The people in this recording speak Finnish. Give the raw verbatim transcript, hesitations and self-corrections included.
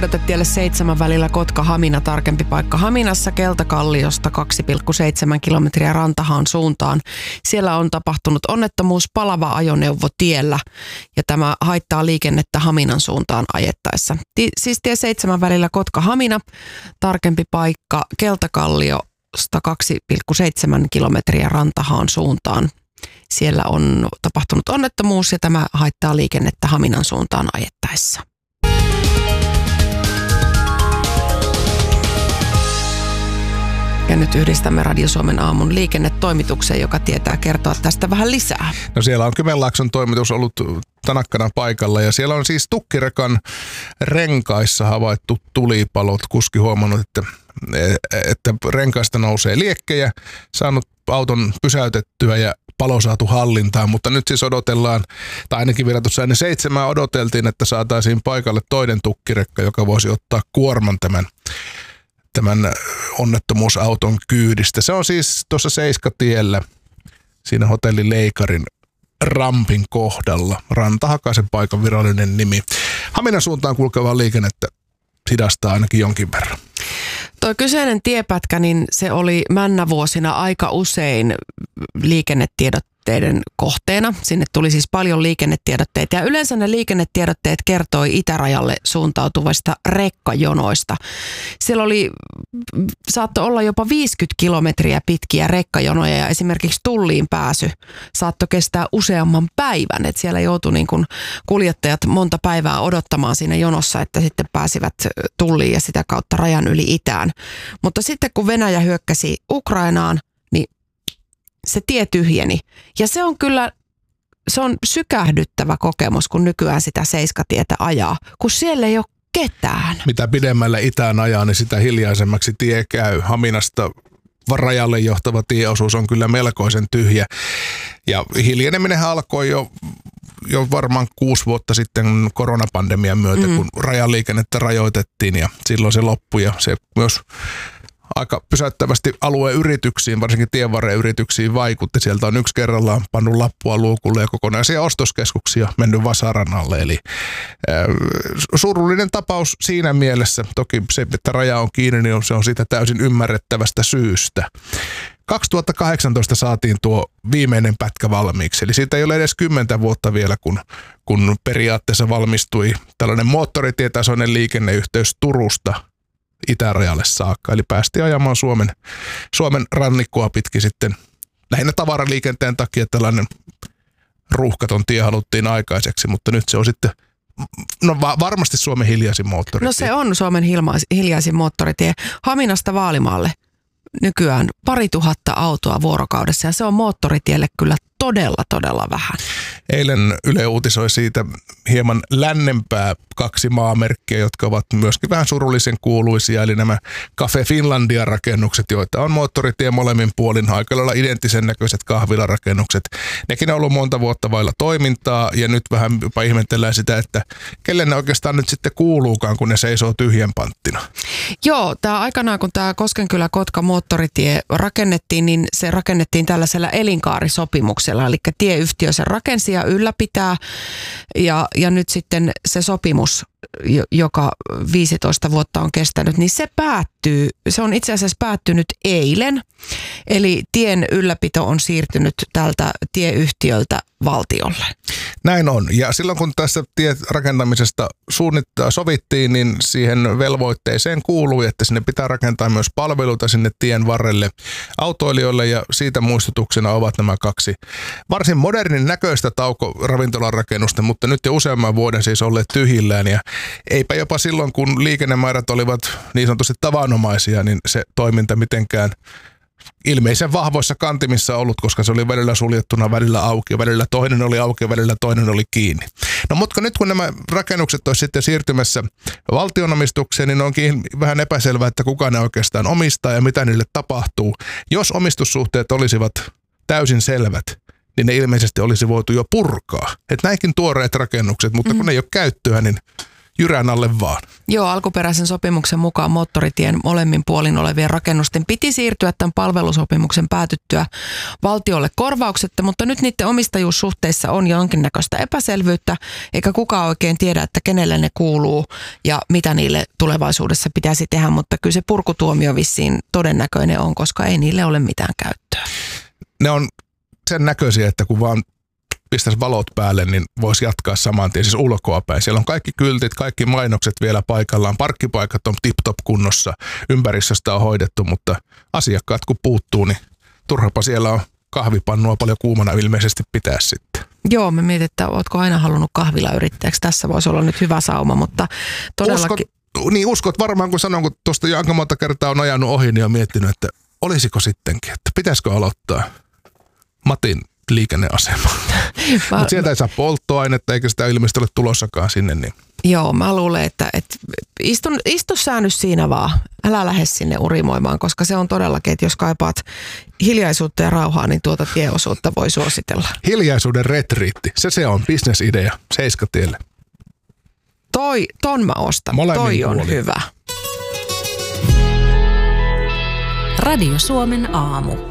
Tielle seitsemän välillä Kotka-Hamina, tarkempi paikka Haminassa Keltakalliosta kaksi pilkku seitsemän kilometriä Rantahaan suuntaan. Siellä on tapahtunut onnettomuus, palava ajoneuvo tiellä ja tämä haittaa liikennettä Haminan suuntaan ajettaessa. Ti- siis tie seitsemän välillä Kotka-Hamina, tarkempi paikka Keltakalliosta kaksi pilkku seitsemän kilometriä Rantahaan suuntaan. Siellä on tapahtunut onnettomuus ja tämä haittaa liikennettä Haminan suuntaan ajettaessa. Ja nyt yhdistämme Radio Suomen aamun liikennetoimitukseen, joka tietää kertoa tästä vähän lisää. No siellä on Kymenlaakson toimitus ollut tanakkana paikalla ja siellä on siis tukkirekan renkaissa havaittu tulipalot. Kuski huomannut, että, että renkaista nousee liekkejä, saanut auton pysäytettyä ja palo saatu hallintaan, mutta nyt siis odotellaan, tai ainakin vielä tuossa ennen seitsemää odoteltiin, että saataisiin paikalle toinen tukkirekka, joka voisi ottaa kuorman tämän tämän onnettomuusauton kyydistä. Se on siis tuossa Seiskatiellä, siinä hotelli Leikarin rampin kohdalla. Rantahakaisen paikan virallinen nimi. Haminan suuntaan kulkevaa liikennettä hidastaa ainakin jonkin verran. Tuo kyseinen tiepätkä, niin se oli männävuosina aika usein liikennetiedotteiden kohteena. Sinne tuli siis paljon liikennetiedotteita ja yleensä ne liikennetiedotteet kertoi itärajalle suuntautuvista rekkajonoista. Siellä oli, saattoi olla jopa viisikymmentä kilometriä pitkiä rekkajonoja ja esimerkiksi tulliin pääsy saattoi kestää useamman päivän. Et siellä joutui niin kun kuljettajat monta päivää odottamaan siinä jonossa, että sitten pääsivät tulliin ja sitä kautta rajan yli itään. Mutta sitten kun Venäjä hyökkäsi Ukrainaan, niin se tie tyhjeni. Ja se on kyllä, se on sykähdyttävä kokemus, kun nykyään sitä Seiskatietä ajaa, kun siellä ei ole ketään. Mitä pidemmällä itään ajaa, niin sitä hiljaisemmaksi tie käy. Haminasta rajalle johtava tieosuus on kyllä melkoisen tyhjä. Ja hiljeneminen alkoi jo, jo varmaan kuusi vuotta sitten koronapandemian myötä, mm. kun rajaliikennettä rajoitettiin ja silloin se loppui. Ja se myös aika pysäyttävästi alueen yrityksiin, varsinkin tienvarren yrityksiin vaikutti. Sieltä on yksi kerrallaan pannut lappua luukulle ja kokonaisia ostoskeskuksia mennyt vasaran alle. Eli äh, surullinen tapaus siinä mielessä. Toki se, että raja on kiinni, niin se on siitä täysin ymmärrettävästä syystä. kaksituhattakahdeksantoista saatiin tuo viimeinen pätkä valmiiksi, eli siitä ei ole edes kymmentä vuotta vielä, kun, kun periaatteessa valmistui tällainen moottoritietasoinen liikenneyhteys Turusta itärajalle saakka. Eli päästiin ajamaan Suomen, Suomen rannikkoa pitkin sitten lähinnä tavaraliikenteen takia tällainen ruuhkaton tie haluttiin aikaiseksi, mutta nyt se on sitten no va- varmasti Suomen hiljaisin moottoritie. No se on Suomen hilma- hiljaisin moottoritie Haminasta Vaalimaalle. Nykyään pari tuhatta autoa vuorokaudessa ja se on moottoritielle kyllä todella, todella vähän. Eilen Yle uutisoi siitä hieman lännempää kaksi maamerkkiä, jotka ovat myöskin vähän surullisen kuuluisia, eli nämä Cafe Finlandia-rakennukset, joita on moottoritie molemmin puolin, aika lailla identtisen näköiset kahvilarakennukset. Nekin on ollut monta vuotta vailla toimintaa ja nyt vähän jopa ihmetellään sitä, että kelle ne oikeastaan nyt sitten kuuluukaan, kun ne seisoo tyhjän panttina. Joo, tämä aikanaan kun tämä Koskenkylä-Kotka moottoritie rakennettiin, niin se rakennettiin tällaisella elinkaarisopimuksella, eli tieyhtiö sen rakensi ja ylläpitää ja, ja nyt sitten se sopimus, joka viisitoista vuotta on kestänyt, niin se päättyy, se on itse asiassa päättynyt eilen, eli tien ylläpito on siirtynyt tältä tieyhtiöltä valtiolle. Näin on. Ja silloin kun tässä tierakentamisesta suunnittaa sovittiin, niin siihen velvoitteeseen kuului, että sinne pitää rakentaa myös palveluita sinne tien varrelle autoilijoille ja siitä muistutuksena ovat nämä kaksi varsin modernin näköistä taukoravintolarakennusta, mutta nyt jo useamman vuoden siis olleet tyhjillään ja eipä jopa silloin kun liikennemäärät olivat niin sanotusti tavanomaisia, niin se toiminta mitenkään ilmeisen vahvoissa kantimissa ollut, koska se oli välillä suljettuna, välillä auki, välillä toinen oli auki ja välillä toinen oli kiinni. No mutta nyt kun nämä rakennukset olisi sitten siirtymässä valtionomistukseen, niin onkin vähän epäselvää, että kuka ne oikeastaan omistaa ja mitä niille tapahtuu. Jos omistussuhteet olisivat täysin selvät, niin ne ilmeisesti olisi voitu jo purkaa. Että näinkin tuoreet rakennukset, mutta kun mm. ne ei ole käyttöä, niin jyrän alle vaan. Joo, alkuperäisen sopimuksen mukaan moottoritien molemmin puolin olevien rakennusten piti siirtyä tämän palvelusopimuksen päätyttyä valtiolle korvauksetta, mutta nyt niiden omistajuussuhteissa on jonkinnäköistä epäselvyyttä, eikä kukaan oikein tiedä, että kenelle ne kuuluu ja mitä niille tulevaisuudessa pitäisi tehdä, mutta kyllä se purkutuomio vissiin todennäköinen on, koska ei niille ole mitään käyttöä. Ne on sen näköisiä, että kun vaan pistäisi valot päälle, niin voisi jatkaa saman tien, siis ulkoapäin. Siellä on kaikki kyltit, kaikki mainokset vielä paikallaan, parkkipaikat on tip-top kunnossa, ympäristöstä on hoidettu, mutta asiakkaat kun puuttuu, niin turhapa siellä on kahvipannua paljon kuumana ilmeisesti pitää sitten. Joo, me mietin, että ootko aina halunnut kahvilayrittäjäksi. Tässä voisi olla nyt hyvä sauma, mutta todellakin... Uskot, niin uskot varmaan, kun sanon, kun tuosta jo aika monta kertaa on ajanut ohi, niin on miettinyt, että olisiko sittenkin, että pitäisikö aloittaa Matin liikenneasema. Mutta sieltä ei saa polttoainetta, eikä sitä ilmeisesti ole tulossakaan sinne. Niin. Joo, mä luulen, että, että istun, istu säännös siinä vaan. Älä lähde sinne urimoimaan, koska se on todellakin, että jos kaipaat hiljaisuutta ja rauhaa, niin tuota tieosuutta voi suositella. Hiljaisuuden retriitti, se se on bisnesidea Seiskatielle. Toi, ton mä ostan, Molemmin toi on puolin. hyvä. Radio Suomen aamu.